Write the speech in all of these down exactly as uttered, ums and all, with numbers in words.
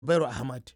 Bairu Ahmad,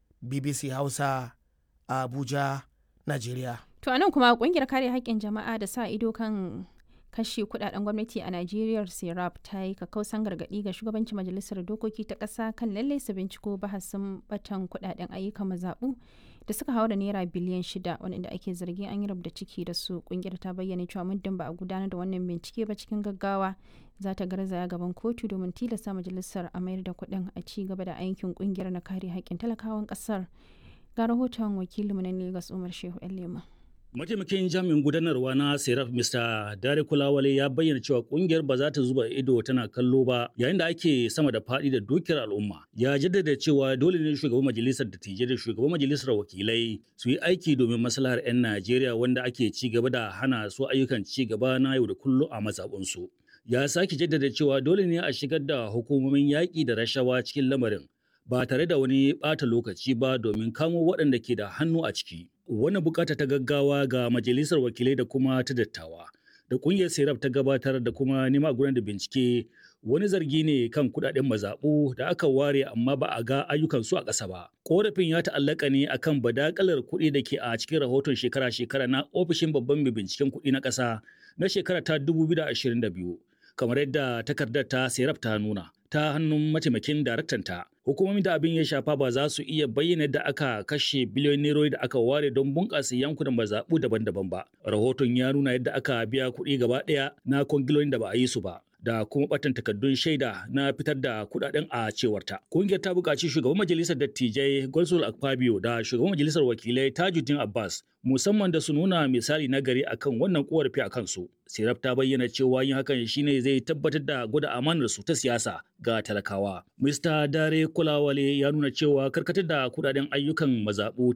B B C Hausa, a Abuja, Najeriya. To anan kuma kungiyar kare haƙƙin jama'a da sa ido kan kashe kudaden gwamnati a Najeriya Serap ta yi kakkausan gargaɗi ga shugabancin majalisar dokoki ta ƙasa kan lalle su binciko bahasin batan kudaden ayyukan mazaɓu da suka haura naira biliyan shida wanda ake zargin an yi rubda ciki da su. Kungiyar ta bayyana cewa muddin ba a gudanar da wannan bincike ba cikin gaggawa za ta garzaya gaban kotu domin tilasta majalisar a mayar da kuɗin a ci gaba da aikin kungiyar na kare haƙƙin talakawan ƙasar. Ga rahoton wakilinmu na Lagos Umar Shehu Lema. Mataimakin jami'in gudanarwa na Serap Mister Dare Kulawale ya bayyana cewa kungiyar ba za ta zuba ido tana kallo ba yayin da ake sama da faɗi da dukiyar al'umma. Ya jaddada cewa dole ne shugaban majalisar dattijai da shugaban majalisar wakilai su yi aiki domin maslahar 'yan Najeriya wanda ake ci gaba da hana su ayyukan ci gaba na yau da kullum a mazaɓunsu. Ya sake jaddada cewa dole ne a shigar da hukumomin yaƙi da rashawa cikin lamarin ba tare da wani ɓata lokaci ba domin kamo waɗanda ke da hannu a ciki. Wannan bukata ta gaggawa ga majalisar wakilai da kuma ta dattawa da kungiyar Serap ta gabatar da kuma nema gudanar da bincike wani zargi ne kan kudaden mazaɓu da aka ware amma ba a ga ayyukan su a ƙasa ba. Korafin ya ta'allaka ne akan badakalar kuɗi da ke a cikin rahoton shekara-shekara na ofishin babban mai binciken kuɗi na ƙasa na shekara ta dubu biyu da ashirin da biyu kamar yadda takardar ta Serap ta nuna ta hannun mataimakin daraktanta. Hukumomin da abin ya shafa ba za su iya bayyana da aka kashe biliyon nerori da aka ware don bunƙasa yankunan mazaɓu daban-daban ba. Rahoton ya nuna yadda aka biya kuɗi gaba ɗaya na kwangilolin da ba a yi su ba. Da kuma batan takardun shaida na fitar da kudaden a cewarta. Kungiyar ta buƙaci shugaban majalisar dattijai Godswill Akpabio da shugaban majalisar wakilai Tajuddin Abbas musamman da su nuna misali na gari akan wannan korafi a kansu. Serap ta bayyana cewa yin hakan shine zai tabbatar da gwada amanar su ta siyasa ga talakawa. Mister Dare Kulawale ya nuna cewa karkatar da kudaden ayyukan mazaɓu